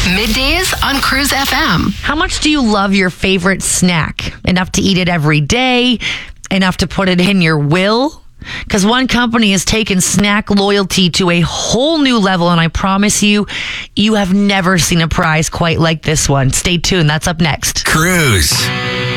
Middays on Cruise FM. How much do you love your favorite snack? Enough to eat it every day? Enough to put it in your will? Because one company has taken snack loyalty to a whole new level, and I promise you, you have never seen a prize quite like this one. Stay tuned. That's up next. Cruise.